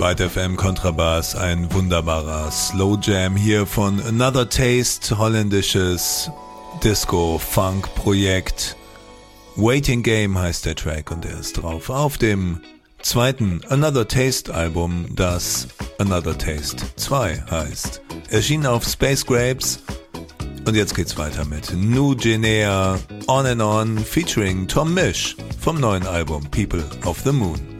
Byte FM Kontrabass, ein wunderbarer Slow Jam hier von Another Taste, holländisches Disco-Funk-Projekt. Waiting Game heißt der Track und er ist drauf auf dem zweiten Another Taste Album, das Another Taste 2 heißt. Erschien auf Space Grapes und jetzt geht's weiter mit New Guinea On and On featuring Tom Misch vom neuen Album People of the Moon.